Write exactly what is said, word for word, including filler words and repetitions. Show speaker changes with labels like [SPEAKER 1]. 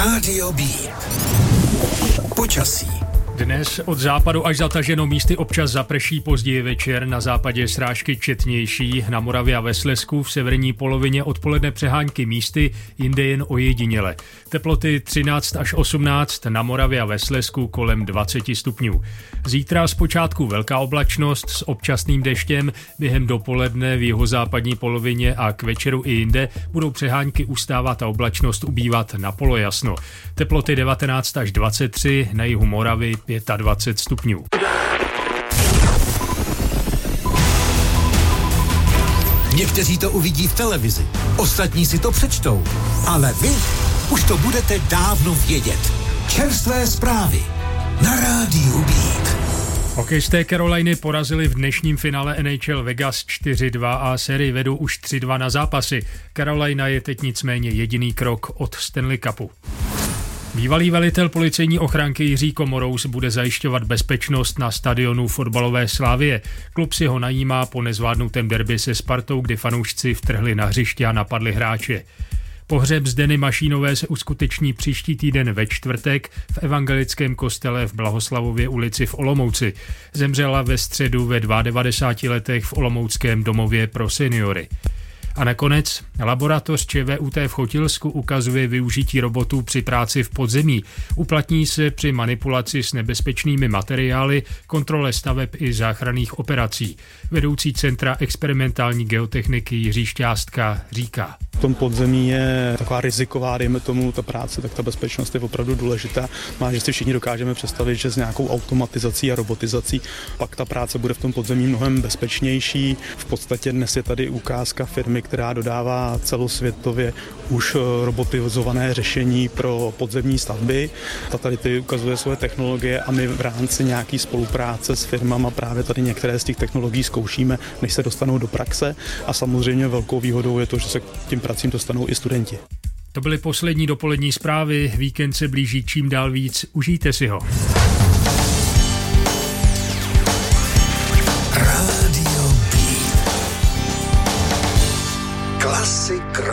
[SPEAKER 1] Rádio B. Počasí.
[SPEAKER 2] Dnes od západu až zataženo, místy občas zaprší, později večer, na západě srážky četnější, na Moravě a ve Slezsku, v severní polovině odpoledne přehánky, místy jinde jen ojediněle. Teploty třináct až osmnáct, na Moravě a ve Slezsku kolem dvacet stupňů. Zítra zpočátku velká oblačnost s občasným deštěm, během dopoledne v jihozápadní polovině a k večeru i jinde budou přehánky ustávat a oblačnost ubývat na polojasno. Teploty devatenáct až dvacet tři, na jihu Moravy dvacet pět stupňů.
[SPEAKER 1] Někteří to uvidí v televizi, ostatní si to přečtou, ale vy už to budete dávno vědět. Čerstvé zprávy na Rádiu Beat.
[SPEAKER 2] Hokejisté Caroliny porazili v dnešním finále N H L Vegas čtyři dva a sérii vedou už tři dva na zápasy. Carolina je teď nicméně jediný krok od Stanley Cupu. Bývalý velitel policejní ochránky Jiří Komorous bude zajišťovat bezpečnost na stadionu fotbalové Slavie. Klub si ho najímá po nezvládnutém derby se Spartou, kdy fanoušci vtrhli na hřiště a napadli hráče. Pohřeb Zdeny Mašínové se uskuteční příští týden ve čtvrtek v evangelickém kostele v Blahoslavově ulici v Olomouci. Zemřela ve středu ve devadesáti dvou letech v olomouckém domově pro seniory. A nakonec laboratoř Č V U T v Chotilsku ukazuje využití robotů při práci v podzemí. Uplatní se při manipulaci s nebezpečnými materiály, kontrole staveb i záchranných operací. Vedoucí Centra experimentální geotechniky Jiří Šťástka říká.
[SPEAKER 3] V tom podzemí je taková riziková, dejme tomu, ta práce, tak ta bezpečnost je opravdu důležitá. Má, že si všichni dokážeme představit, že s nějakou automatizací a robotizací pak ta práce bude v tom podzemí mnohem bezpečnější. V podstatě dnes je tady ukázka firmy, která dodává celosvětově už robotizované řešení pro podzemní stavby. Ta tady ty ukazuje svoje technologie a my v rámci nějaký spolupráce s firmama právě tady některé z těch technologií zkoušíme, než se dostanou do praxe, a samozřejmě velkou výhodou je to, že se tím pracím dostanou i studenti.
[SPEAKER 2] To byly poslední dopolední zprávy, víkend se blíží čím dál víc, užijte si ho.